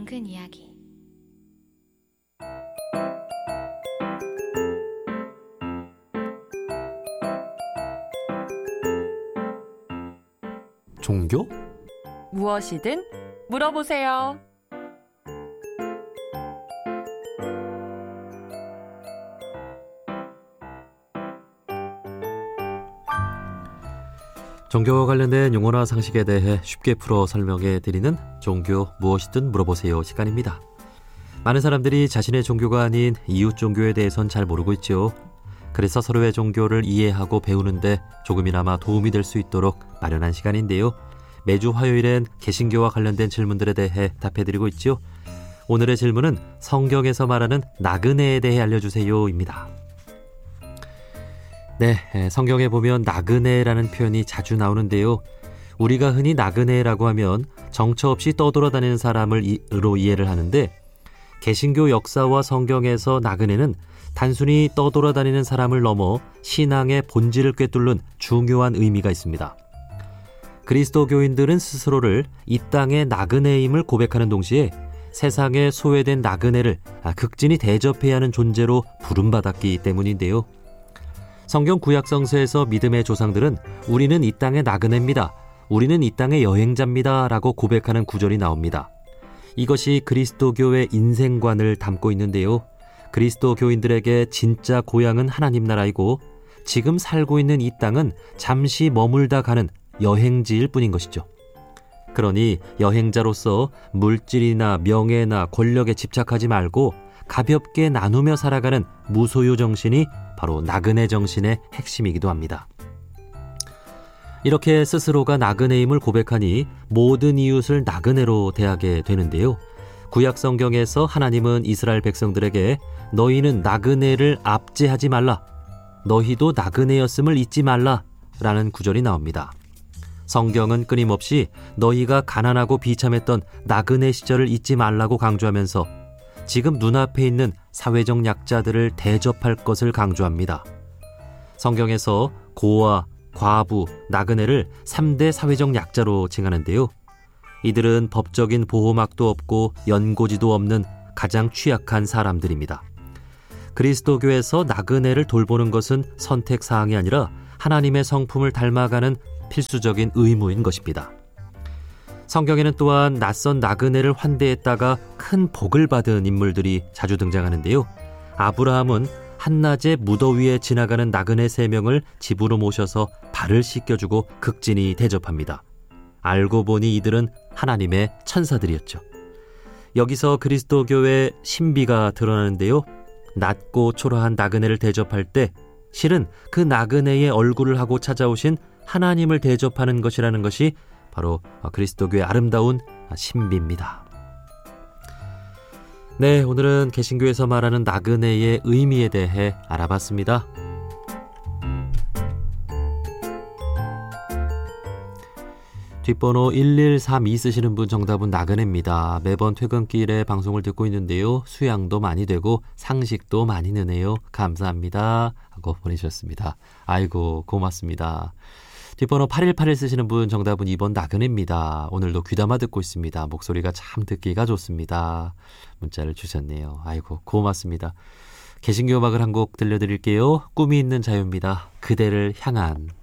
당근 이야기. 종교? 무엇이든 물어보세요. 종교와 관련된 용어나 상식에 대해 쉽게 풀어 설명해 드리는 종교 무엇이든 물어보세요 시간입니다. 많은 사람들이 자신의 종교가 아닌 이웃 종교에 대해선 잘 모르고 있죠. 그래서 서로의 종교를 이해하고 배우는데 조금이나마 도움이 될 수 있도록 마련한 시간인데요. 매주 화요일엔 개신교와 관련된 질문들에 대해 답해드리고 있죠. 오늘의 질문은 성경에서 말하는 나그네에 대해 알려주세요입니다. 네, 성경에 보면 나그네라는 표현이 자주 나오는데요. 우리가 흔히 나그네라고 하면 정처 없이 떠돌아다니는 사람으로 이해를 하는데, 개신교 역사와 성경에서 나그네는 단순히 떠돌아다니는 사람을 넘어 신앙의 본질을 꿰뚫는 중요한 의미가 있습니다. 그리스도교인들은 스스로를 이 땅의 나그네임을 고백하는 동시에 세상에 소외된 나그네를 극진히 대접해야 하는 존재로 부름받았기 때문인데요. 성경 구약성서에서 믿음의 조상들은 우리는 이 땅의 나그네입니다, 우리는 이 땅의 여행자입니다 라고 고백하는 구절이 나옵니다. 이것이 그리스도교의 인생관을 담고 있는데요. 그리스도교인들에게 진짜 고향은 하나님 나라이고 지금 살고 있는 이 땅은 잠시 머물다 가는 여행지일 뿐인 것이죠. 그러니 여행자로서 물질이나 명예나 권력에 집착하지 말고 가볍게 나누며 살아가는 무소유 정신이 바로 나그네 정신의 핵심이기도 합니다. 이렇게 스스로가 나그네임을 고백하니 모든 이웃을 나그네로 대하게 되는데요. 구약 성경에서 하나님은 이스라엘 백성들에게 너희는 나그네를 압제하지 말라, 너희도 나그네였음을 잊지 말라 라는 구절이 나옵니다. 성경은 끊임없이 너희가 가난하고 비참했던 나그네 시절을 잊지 말라고 강조하면서 지금 눈앞에 있는 사회적 약자들을 대접할 것을 강조합니다. 성경에서 고아, 과부, 나그네를 3대 사회적 약자로 칭하는데요. 이들은 법적인 보호막도 없고 연고지도 없는 가장 취약한 사람들입니다. 그리스도교에서 나그네를 돌보는 것은 선택사항이 아니라 하나님의 성품을 닮아가는 필수적인 의무인 것입니다. 성경에는 또한 낯선 나그네를 환대했다가 큰 복을 받은 인물들이 자주 등장하는데요. 아브라함은 한낮에 무더위에 지나가는 나그네 3명을 집으로 모셔서 발을 씻겨주고 극진히 대접합니다. 알고 보니 이들은 하나님의 천사들이었죠. 여기서 그리스도교의 신비가 드러나는데요. 낮고 초라한 나그네를 대접할 때 실은 그 나그네의 얼굴을 하고 찾아오신 하나님을 대접하는 것이라는 것이 바로 그리스도교의 아름다운 신비입니다. 네, 오늘은 개신교에서 말하는 나그네의 의미에 대해 알아봤습니다. 뒷번호 1132 쓰시는 분 정답은 나그네입니다. 매번 퇴근길에 방송을 듣고 있는데요. 수양도 많이 되고 상식도 많이 느네요. 감사합니다 하고 보내주셨습니다. 아이고 고맙습니다. 뒷번호 8181 쓰시는 분 정답은 2번 나그네입니다. 오늘도 귀담아 듣고 있습니다. 목소리가 참 듣기가 좋습니다. 문자를 주셨네요. 아이고 고맙습니다. 개신교 음악을 한 곡 들려드릴게요. 꿈이 있는 자유입니다. 그대를 향한.